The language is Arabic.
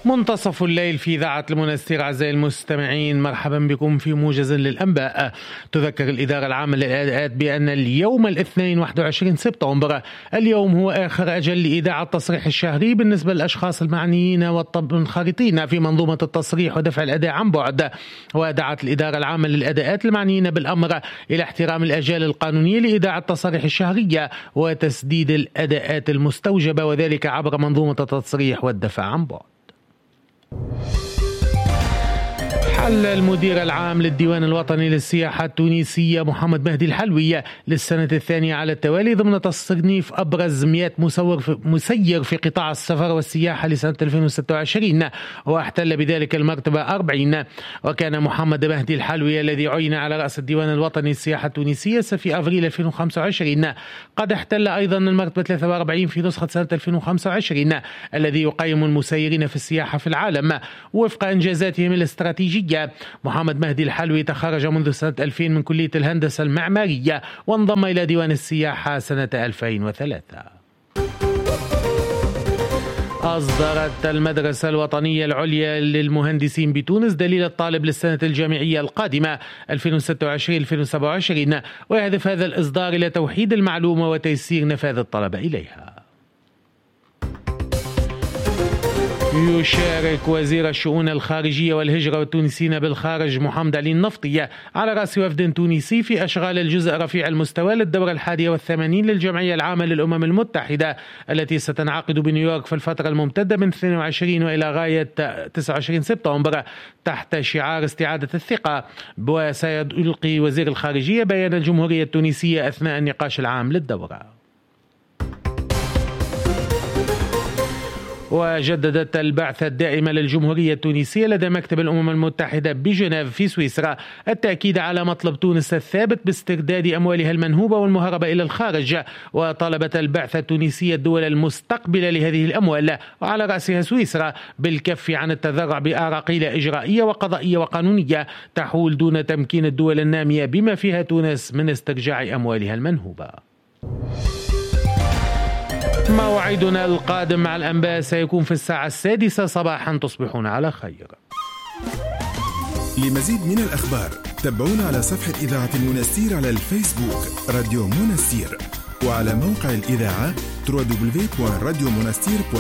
منتصف الليل في إذاعة المنستير. أعزائي المستمعين، مرحبا بكم في موجز للأنباء. تذكر الإدارة العامة للإعداد بأن اليوم الاثنين 21 سبتمبر اليوم هو آخر أجل لإيداع التصريح الشهري بالنسبة للأشخاص المعنيين والمنخرطين في منظومة التصريح ودفع الأداء عن بعد. ودعت الإدارة العامة للأداءات المعنيين بالأمر إلى احترام الأجال القانونية لإيداع التصاريح الشهرية وتسديد الأداءات المستوجبة، وذلك عبر منظومة التصريح والدفع عن بعد. حل المدير العام للديوان الوطني للسياحة التونسية محمد مهدي الحلوي للسنة الثانية على التوالي ضمن تصنيف أبرز 100 مسير في قطاع السفر والسياحة لسنة 2026، واحتل بذلك المرتبة 40. وكان محمد مهدي الحلوي الذي عين على رأس الديوان الوطني للسياحة التونسية في أبريل 2025 قد احتل أيضا المرتبة 43 في نسخة سنة 2025 الذي يقيم المسيرين في السياحة في العالم وفق إنجازاتهم الاستراتيجية. محمد مهدي الحلوي تخرج منذ سنة 2000 من كلية الهندسة المعمارية وانضم إلى ديوان السياحة سنة 2003. أصدرت المدرسة الوطنية العليا للمهندسين بتونس دليل الطالب للسنة الجامعية القادمة 2026-2027، ويهدف هذا الإصدار إلى توحيد المعلومة وتيسير نفاذ الطلبة إليها. يشارك وزير الشؤون الخارجية والهجرة والتونسيين بالخارج محمد علي النفطي على رأس وفد تونسي في أشغال الجزء رفيع المستوى للدورة 81 للجمعية العامة للأمم المتحدة التي ستنعقد بنيويورك في الفترة الممتدة من 22 وإلى غاية 29 سبتمبر تحت شعار استعادة الثقة. وسيلقي وزير الخارجية بيان الجمهورية التونسية أثناء النقاش العام للدورة. وجددت البعثة الدائمة للجمهورية التونسية لدى مكتب الأمم المتحدة بجنيف في سويسرا التأكيد على مطلب تونس الثابت باسترداد أموالها المنهوبة والمهربة إلى الخارج. وطلبت البعثة التونسية الدول المستقبلة لهذه الأموال وعلى رأسها سويسرا بالكف عن التذرع بأراقيل إجرائية وقضائية وقانونية تحول دون تمكين الدول النامية بما فيها تونس من استرجاع أموالها المنهوبة. موعدنا القادم مع الأنباء سيكون في الساعة 6 صباحا. تصبحون على خير. لمزيد من الأخبار تابعونا على صفحة إذاعة المنستير على الفيسبوك راديو منستير، وعلى موقع الإذاعة www.radiomonastir.fm.